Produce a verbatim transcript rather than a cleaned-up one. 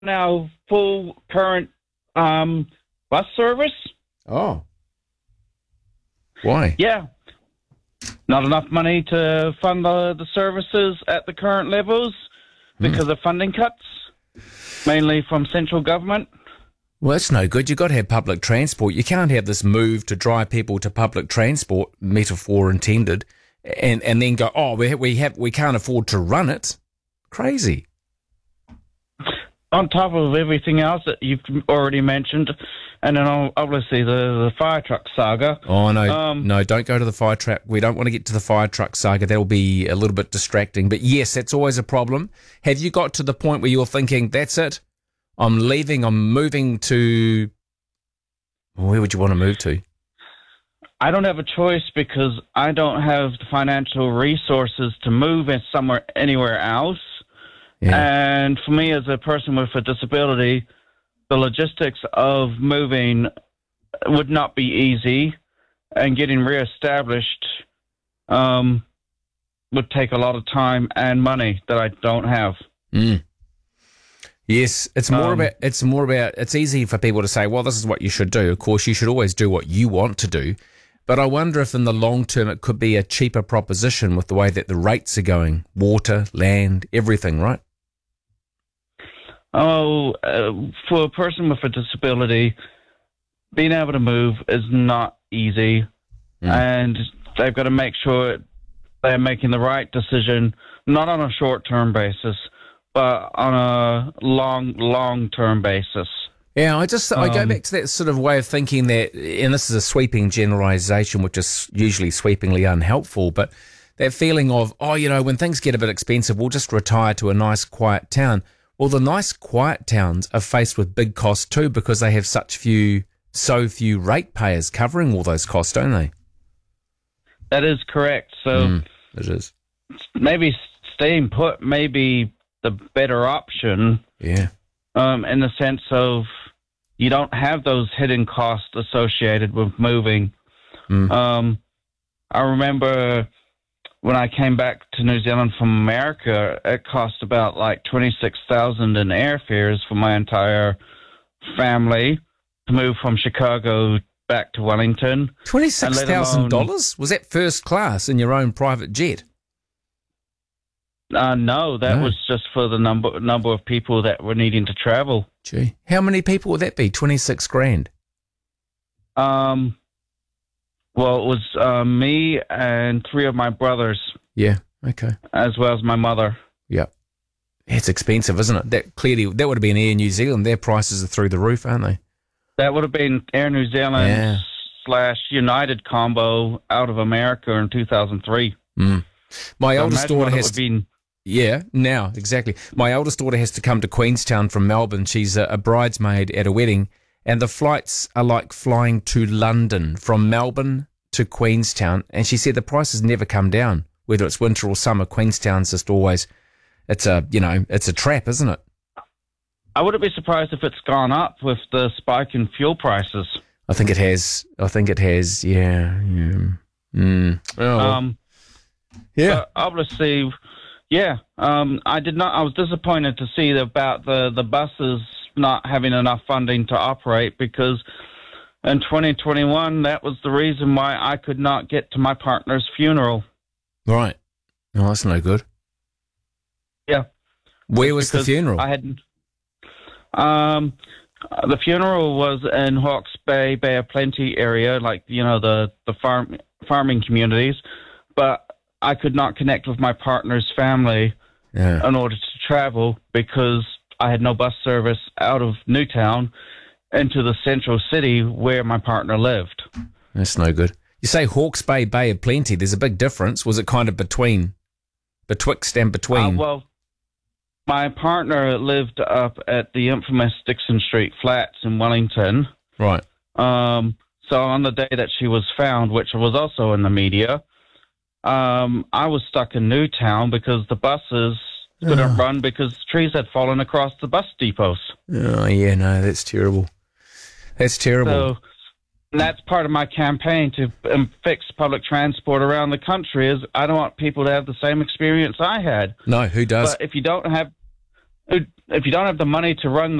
now full current um, bus service. Oh. Why? Yeah. Not enough money to fund the, the services at the current levels because mm. of funding cuts, mainly from central government. Well, that's no good. You've got to have public transport. You can't have this move to drive people to public transport, metaphor intended, and, and then go, oh, we have, we have we can't afford to run it. Crazy. On top of everything else that you've already mentioned, and then obviously the, the fire truck saga. Oh, no, um, no, don't go to the fire truck. We don't want to get to the fire truck saga. That'll be a little bit distracting. But yes, that's always a problem. Have you got to the point where you're thinking, that's it, I'm leaving, I'm moving to... Where would you want to move to? I don't have a choice because I don't have the financial resources to move in somewhere, anywhere else. Yeah. And for me, as a person with a disability, the logistics of moving would not be easy, and getting reestablished um, would take a lot of time and money that I don't have. Mm. Yes, it's more um, about. It's more about. It's easy for people to say, "Well, this is what you should do." Of course, you should always do what you want to do, but I wonder if, in the long term, it could be a cheaper proposition with the way that the rates are going, water, land, everything, right? Oh, uh, for a person with a disability, being able to move is not easy, mm. and they've got to make sure they're making the right decision, not on a short-term basis, but on a long, long-term basis. Yeah, I just I go Um, back to that sort of way of thinking that, and this is a sweeping generalisation, which is usually sweepingly unhelpful, but that feeling of, oh, you know, when things get a bit expensive, we'll just retire to a nice, quiet town. Well, the nice, quiet towns are faced with big costs too because they have such few, so few ratepayers covering all those costs, don't they? That is correct. So mm, it is. Maybe staying put may be the better option. Yeah. Um, in the sense of you don't have those hidden costs associated with moving. Mm. Um, I remember when I came back to New Zealand from America, it cost about like twenty-six thousand dollars in airfares for my entire family to move from Chicago back to Wellington. twenty-six thousand dollars? Was that first class in your own private jet? Uh, no, that No. was just for the number number of people that were needing to travel. Gee, how many people would that be? twenty-six grand. Um, well, it was uh, me and three of my brothers, Yeah. Okay. as well as my mother. Yeah. It's expensive, isn't it? That clearly that would have been Air New Zealand. Their prices are through the roof, aren't they? That would have been Air New Zealand Yeah. slash United combo out of America in two thousand three. Mm. My So eldest imagine daughter what it has would been. Yeah, now, exactly. My eldest daughter has to come to Queenstown from Melbourne. She's a, a bridesmaid at a wedding, and the flights are like flying to London from Melbourne to Queenstown. And she said the prices never come down, whether it's winter or summer. Queenstown's just always, it's a, you know, it's a trap, isn't it? I wouldn't be surprised if it's gone up with the spike in fuel prices. I think it has. I think it has, yeah. yeah. Mm. Oh, Um, yeah. but obviously, yeah. Um, I did not. I was disappointed to see about the the buses not having enough funding to operate because in twenty twenty-one that was the reason why I could not get to my partner's funeral. Right. Oh, that's no good. Yeah. Where was the Because funeral? I had. Um, the funeral was in Hawke's Bay, Bay of Plenty area, like you know the the farm farming communities, but I could not connect with my partner's family Yeah. in order to travel because I had no bus service out of Newtown into the central city where my partner lived. That's no good. You say Hawke's Bay, Bay of Plenty. There's a big difference. Was it kind of between, betwixt and between? Uh, well, my partner lived up at the infamous Dixon Street Flats in Wellington. Right. Um, so on the day that she was found, which was also in the media, um, I was stuck in Newtown because the buses couldn't run because trees had fallen across the bus depots. Oh, yeah, no, that's terrible. That's terrible. So and that's part of my campaign to um, fix public transport around the country is I don't want people to have the same experience I had. No, who does? But if you don't have if you don't have the money to run